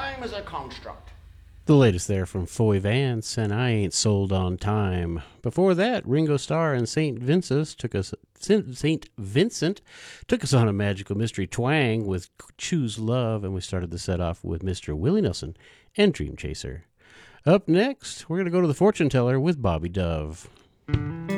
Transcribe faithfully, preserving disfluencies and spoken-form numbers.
Time is a construct. The latest there from Foy Vance and I Ain't Sold on Time. Before that, Ringo Starr and Saint Vincent took us Saint Vincent took us on a magical mystery twang with Choose Love, and we started the set off with Mister Willie Nelson and Dream Chaser. Up next, we're going to go to the fortune teller with Bobby Dove.